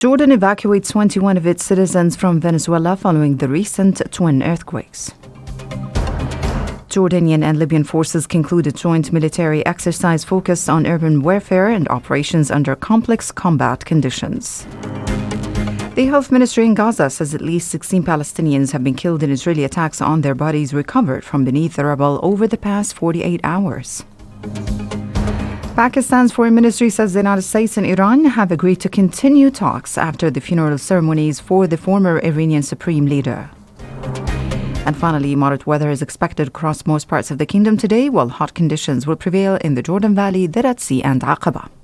Jordan evacuates 21 of its citizens from Venezuela following the recent twin earthquakes. Jordanian and Libyan forces conclude a joint military exercise focused on urban warfare and operations under complex combat conditions. The health ministry in Gaza says at least 16 Palestinians have been killed in Israeli attacks on their bodies recovered from beneath the rubble over the past 48 hours. Pakistan's foreign ministry says the United States and Iran have agreed to continue talks after the funeral ceremonies for the former Iranian supreme leader. And finally, moderate weather is expected across most parts of the kingdom today, while hot conditions will prevail in the Jordan Valley, the Red Sea and Aqaba.